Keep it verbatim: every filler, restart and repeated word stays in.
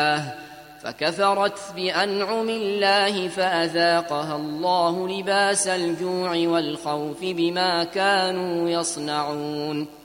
فكفرت بأنعم الله فأذاقها الله لباس الجوع والخوف بما كانوا يصنعون